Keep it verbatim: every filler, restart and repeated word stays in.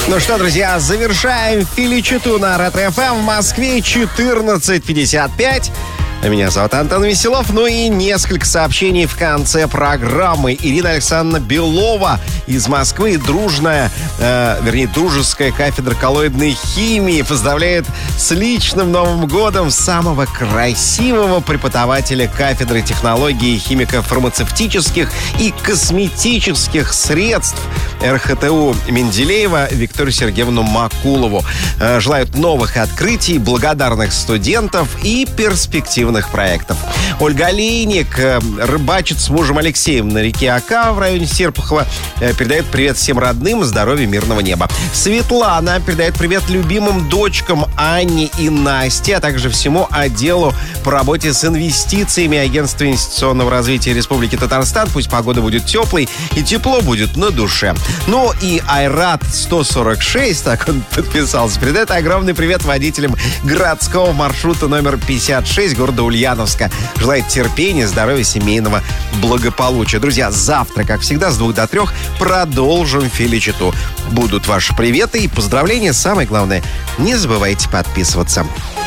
Ну что, друзья, завершаем Филичету на Ретро-эф эм в Москве четырнадцать пятьдесят пять. Меня зовут Антон Веселов. Ну и несколько сообщений в конце программы. Ирина Александровна Белова из Москвы, дружная, э, вернее, дружеская кафедра коллоидной химии, поздравляет с личным Новым годом самого красивого преподавателя кафедры технологий химико-фармацевтических и косметических средств эр ха тэ у Менделеева Викторию Сергеевну Макулову. Э, желают новых открытий, благодарных студентов и перспективных проектов. Ольга Олейник рыбачит с мужем Алексеем на реке Ока в районе Серпухова. Передает привет всем родным, здоровья, мирного неба. Светлана передает привет любимым дочкам Анне и Насте, а также всему отделу по работе с инвестициями Агентства инвестиционного развития Республики Татарстан. Пусть погода будет теплой и тепло будет на душе. Ну и Айрат сто сорок шесть, так он подписался, передает огромный привет водителям городского маршрута номер пятьдесят шесть города Ульяновска. Желает терпения, здоровья, семейного благополучия. Друзья, завтра, как всегда, с двух до трех продолжим Филичету. Будут ваши приветы и поздравления. Самое главное, не забывайте подписываться.